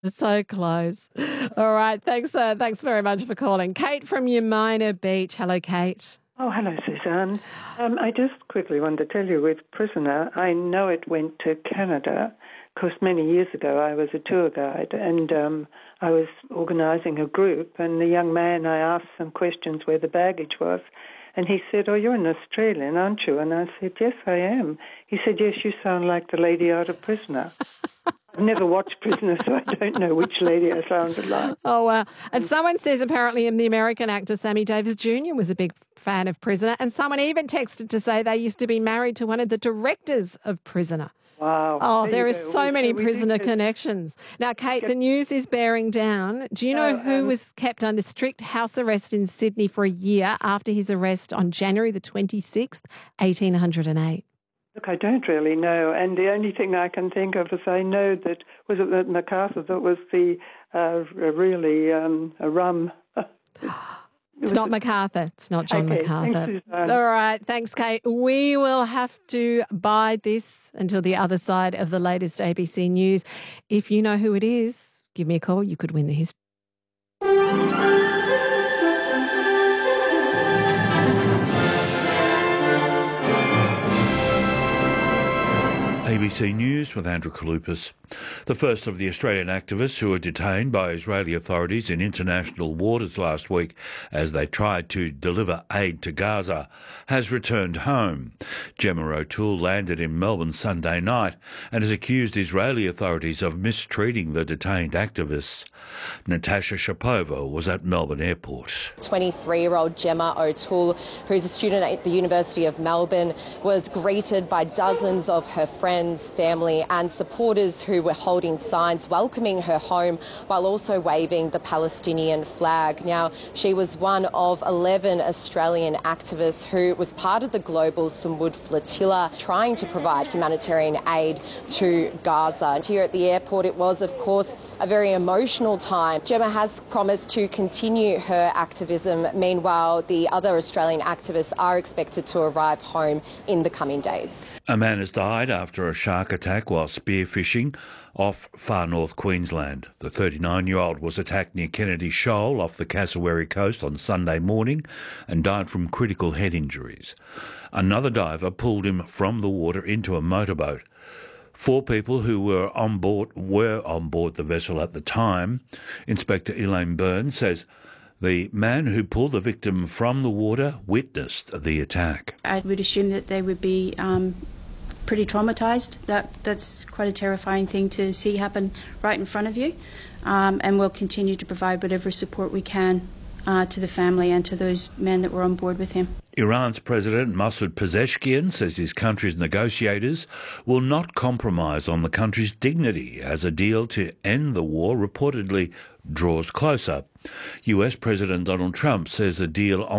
So close. All right. Thanks very much for calling. Kate from Yamina Beach. Hello, Kate. Oh, hello, Suzanne. I just quickly wanted to tell you, with Prisoner, I know it went to Canada because many years ago I was a tour guide and I was organising a group, and the young man, I asked some questions where the baggage was, and he said, "Oh, you're an Australian, aren't you?" And I said, "Yes, I am." He said, "Yes, you sound like the lady out of Prisoner." I've never watched Prisoner, so I don't know which lady I sounded like. Oh, wow. And someone says apparently the American actor Sammy Davis Jr. was a big fan of Prisoner, and someone even texted to say they used to be married to one of the directors of Prisoner. Wow. Oh, there are so many Prisoner connections. Now, Kate, the news is bearing down. Do you know who was kept under strict house arrest in Sydney for a year after his arrest on January the 26th, 1808? Look, I don't really know, and the only thing I can think of is I know that, was it that MacArthur that was the really a rum... It's not MacArthur. It's not John MacArthur. Thanks, Suzanne. All right. Thanks, Kate. We will have to bide this until the other side of the latest ABC News. If you know who it is, give me a call. You could win the history. ABC News with Andrew Kalupas. The first of the Australian activists who were detained by Israeli authorities in international waters last week as they tried to deliver aid to Gaza has returned home. Gemma O'Toole landed in Melbourne Sunday night and has accused Israeli authorities of mistreating the detained activists. Natasha Shapova was at Melbourne Airport. 23-year-old Gemma O'Toole, who's a student at the University of Melbourne, was greeted by dozens of her friends, family and supporters who were holding signs welcoming her home while also waving the Palestinian flag. Now, she was one of 11 Australian activists who was part of the global Sumud flotilla trying to provide humanitarian aid to Gaza. And here at the airport, it was, of course, a very emotional time. Gemma has promised to continue her activism. Meanwhile, the other Australian activists are expected to arrive home in the coming days. A man has died after a shark attack while spearfishing off far north Queensland. The 39-year-old was attacked near Kennedy Shoal off the Cassowary coast on Sunday morning and died from critical head injuries. Another diver pulled him from the water into a motorboat. 4 people who were on board the vessel at the time. Inspector Elaine Byrne says the man who pulled the victim from the water witnessed the attack. I would assume that they would be pretty traumatised. That's quite a terrifying thing to see happen right in front of you, and we'll continue to provide whatever support we can to the family and to those men that were on board with him. Iran's President Masoud Pezeshkian says his country's negotiators will not compromise on the country's dignity as a deal to end the war reportedly draws closer. US President Donald Trump says a deal on